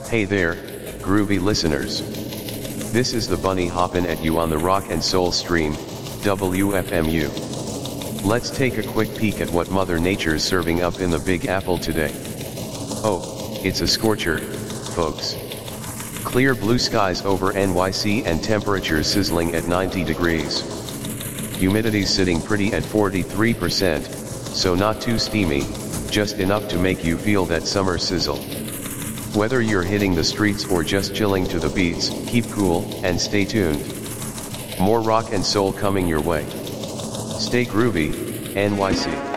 Hey there, groovy listeners. This is the bunny hoppin' at you on the Rock and Soul stream, WFMU. Let's take a quick peek at what Mother Nature's serving up in the Big Apple today. Oh, it's a scorcher, folks. Clear blue skies over NYC and temperatures sizzling at 90 degrees. Humidity's sitting pretty at 43%, so not too steamy, just enough to make you feel that summer sizzle. Whether you're hitting the streets or just chilling to the beats, keep cool and stay tuned. More rock and soul coming your way. Stay groovy, NYC.